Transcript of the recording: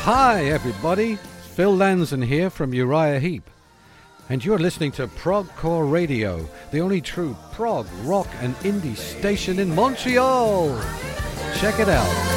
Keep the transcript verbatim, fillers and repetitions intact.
Hi everybody, Phil Lanson here from Uriah Heep, and you're listening to Progcore Radio, the only true prog, rock and indie station in Montreal. Check it out.